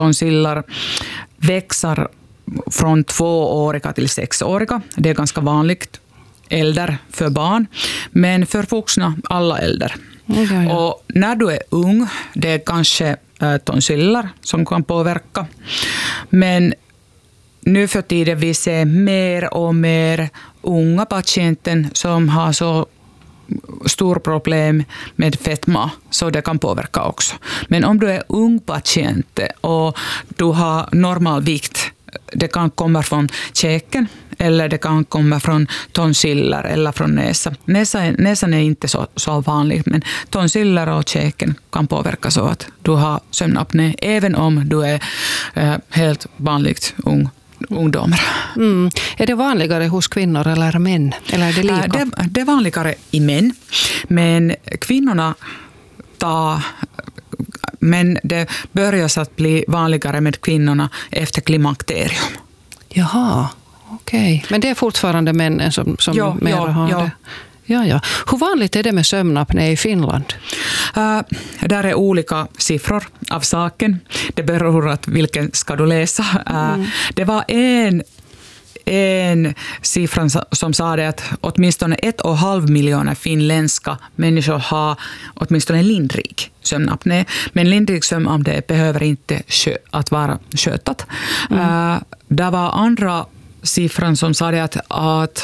Tonsiller växer från 2-åriga till 6-åriga. Det är ganska vanligt äldre för barn, men för vuxna alla äldre. Ja. Och när du är ung, det är kanske tonsiller som kan påverka. Men nu för tiden vi ser mer och mer unga patienter som har så stor problem med fetma, så det kan påverka också. Men om du är ung patient och du har normal vikt, det kan komma från käken eller det kan komma från tonsiller eller från näsa. Näsan är inte så vanligt, men tonsiller och käken kan påverka så att du har sömnapné även om du är helt vanligt ungdomar. Är det vanligare hos kvinnor eller män? Eller är det lika? Det är vanligare i män, men kvinnorna men det börjar att bli vanligare med kvinnorna efter klimakterium. Jaha, okej. Men det är fortfarande männen som mer har det? Ja. Hur vanligt är det med sömnapné i Finland? Där är olika siffror av saken. Det beror på vilken ska du läsa. Det var en siffra som sa det att åtminstone 1,5 miljoner finländska människor har åtminstone lindrig sömnapné. Men lindrig sömnapné behöver inte att vara skötat. Det var andra siffran som sa det att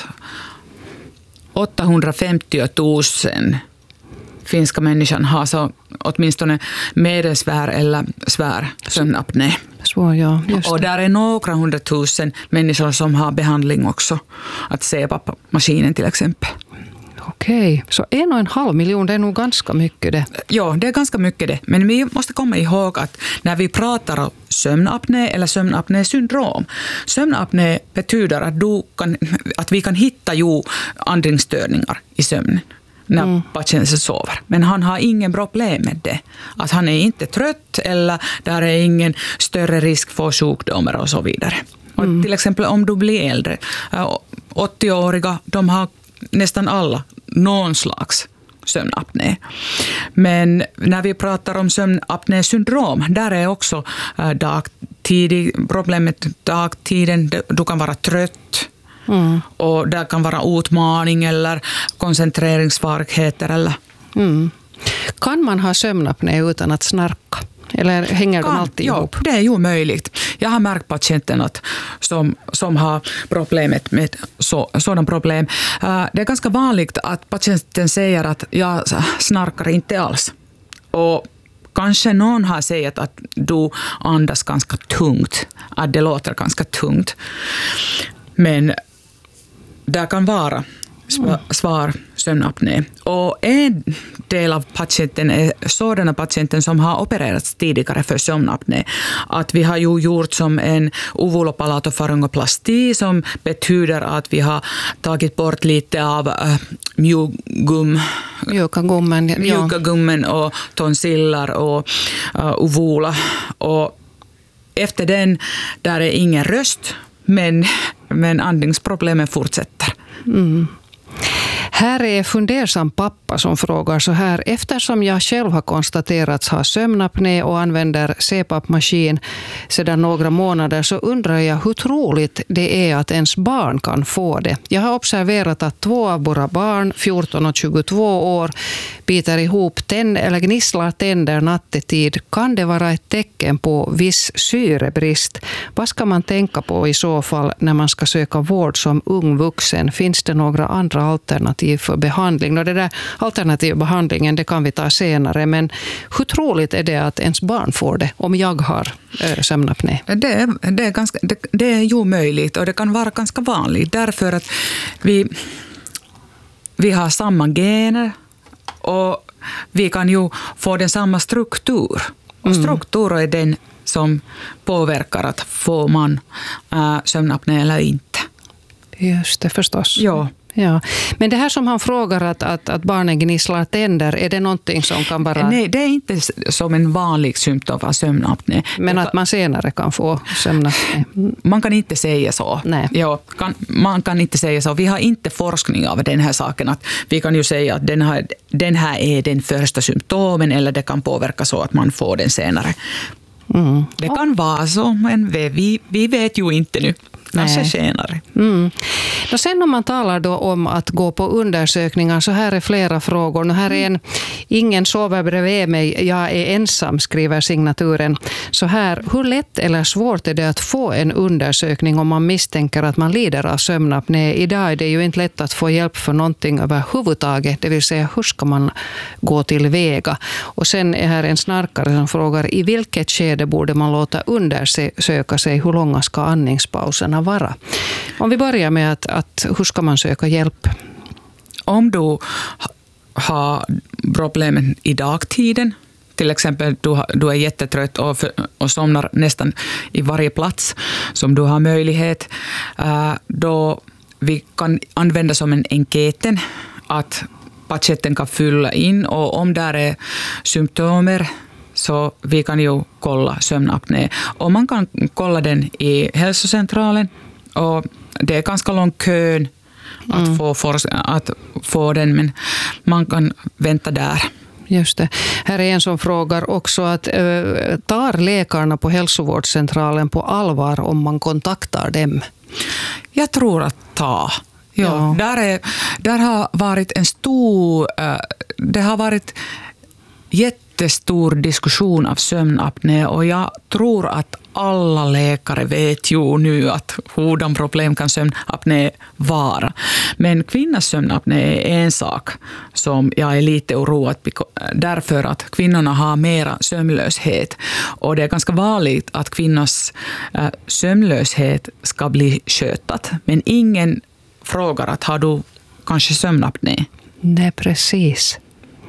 850 000 finska människan har så åtminstone medelsvär eller svär sömnapné. Så, ja, just och där är några 100 000 människor som har behandling också. Att se på maskinen till exempel. Okej, så 1,5 miljon, det är nog ganska mycket det. Ja, det är ganska mycket det. Men vi måste komma ihåg att när vi pratar om sömnapné eller sömnapnésyndrom. Sömnapné betyder att vi kan hitta andningsstörningar i sömnen när patienten sover. Men han har ingen problem med det. Att han är inte trött eller där är ingen större risk för sjukdomar och så vidare. Och till exempel om du blir äldre, 80-åriga, de har nästan alla någon slags sömnapné. Men när vi pratar om sömnapnésyndrom, där är också problemet dagtiden. Du kan vara trött och där kan vara utmaning eller koncentreringsvårigheter. Kan man ha sömnapné utan att snarka? Eller hänger de alltid ihop? Det är ju möjligt. Jag har märkt patienten som har problemet med sådana problem. Det är ganska vanligt att patienten säger att jag snarkar inte alls. Och kanske någon har sagt att du andas ganska tungt. Att det låter ganska tungt. Men det kan vara svar sömnapné. Och en del av patienten är sådana patienter som har opererats tidigare för sömnapné. Att vi har ju gjort som en ovulopalatofaryngoplasti som betyder att vi har tagit bort lite av mjuka gummen och tonsiller och ovula. Och efter den där är ingen röst, men andningsproblemen fortsätter. Här är fundersam pappa som frågar så här: eftersom jag själv har konstaterats ha sömnapné och använder CPAP-maskin sedan några månader, så undrar jag hur troligt det är att ens barn kan få det. Jag har observerat att 2 av våra barn, 14 och 22 år, biter ihop eller gnisslar tänder nattetid. Kan det vara ett tecken på viss syrebrist? Vad ska man tänka på i så fall när man ska söka vård som ung vuxen? Finns det några andra alternativ för behandling? Och det där alternativbehandlingen, det kan vi ta senare. Men hur troligt är det att ens barn får det om jag har sömnapné? Det är ju möjligt och det kan vara ganska vanligt. Därför att vi har samma gener och vi kan ju få den samma struktur. Och struktur är den som påverkar att får man sömnapné eller inte. Just det, förstås. Ja. Ja. Men det här som han frågar att barnen gnisslar tänder, är det någonting som kan vara... Nej, det är inte som en vanlig symptom av sömnapné. Men att man senare kan få sömnapné? Man kan inte säga så. Nej. Ja, man kan inte säga så. Vi har inte forskning av den här saken. Att vi kan ju säga att den här är den första symptomen eller det kan påverka så att man får den senare. Det kan vara så, men vi vet ju inte nu. Kanske senare. Och sen om man talar då om att gå på undersökningar, så här är flera frågor. Nu här är ingen sover bredvid mig, jag är ensam, skriver signaturen. Så här, hur lätt eller svårt är det att få en undersökning om man misstänker att man lider av sömnapné? Idag är det ju inte lätt att få hjälp för någonting överhuvudtaget, det vill säga hur ska man gå till väga? Och sen är här en snarkare som frågar, i vilket skede borde man låta undersöka sig, hur långa ska andningspauserna vara? Om vi börjar med att hur ska man söka hjälp? Om du har problemen i dagtiden, till exempel du är jättetrött och somnar nästan i varje plats som du har möjlighet, då vi kan använda som en enkäten att patienten kan fylla in, och om där är symptomer så vi kan ju kolla sömnapné. Och man kan kolla den i hälsocentralen, och det är ganska lång kö att få den, men man kan vänta där. Just det. Här är en som frågar också att tar läkarna på hälsovårdscentralen på allvar om man kontaktar dem? Jag tror att Ja. Där har varit det har varit jättestor diskussion av sömnapné, och jag tror att alla läkare vet ju nu att hurdan problem kan sömnapné vara. Men kvinnors sömnapné är en sak som jag är lite oroad därför att kvinnorna har mera sömnlöshet, och det är ganska vanligt att kvinnors sömnlöshet ska bli skötat, men ingen frågar att har du kanske sömnapné? Nej, precis.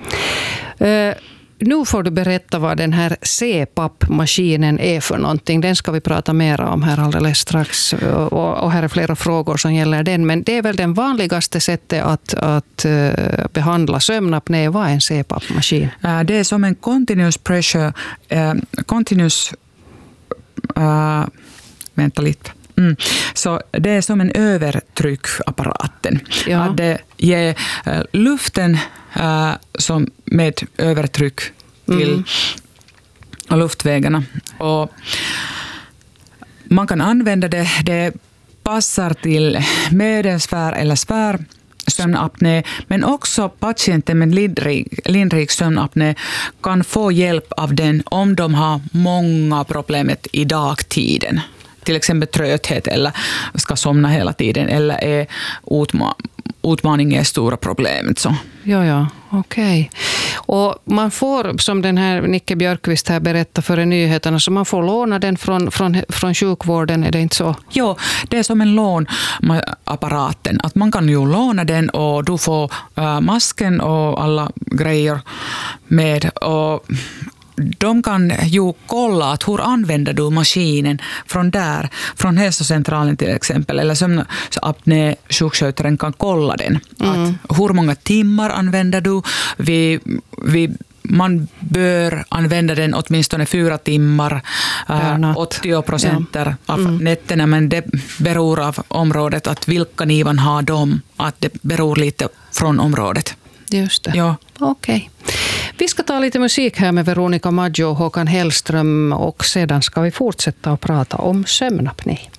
Nu får du berätta vad den här CPAP-maskinen är för någonting. Den ska vi prata mer om här alldeles strax. Och här är flera frågor som gäller den. Men det är väl den vanligaste sättet att behandla sömnapné. Vad är en CPAP-maskin? Det är som en continuous pressure, vänta lite. Så det är som en övertryckapparaten. Ja. Att det ger luften som med övertryck till luftvägarna. Och man kan använda det passar till medelsvär eller svär sömnapné, men också patienter med lindrig sömnapné kan få hjälp av den om de har många problem i dagtiden. Till exempel trötthet eller ska somna hela tiden, eller är utmaning är stora problemet. Så. Ja, okej. Och man får, som den här Nicke Björkqvist här berättar för nyheterna, så man får låna den från sjukvården, är det inte så? Jo, det är som en lånapparaten. Att man kan ju låna den och du får masken och alla grejer med, och de kan ju kolla att hur använder du maskinen från hälsocentralen till exempel, eller sömnapné-sjukskötaren kan kolla den. Att hur många timmar använder du? Man bör använda den åtminstone 4 timmar, 80% av nätterna, men det beror av området, att vilka nivan har de, att det beror lite från området. Just det. Ja. Okej. Vi ska ta lite musik här med Veronica Maggio och Håkan Hellström, och sedan ska vi fortsätta att prata om sömnapné.